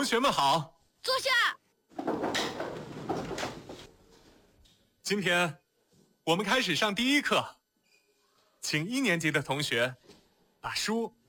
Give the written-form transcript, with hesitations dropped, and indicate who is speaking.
Speaker 1: 同学们好，
Speaker 2: 坐下。
Speaker 1: 今天我们开始上第一课，请1年级的同学把书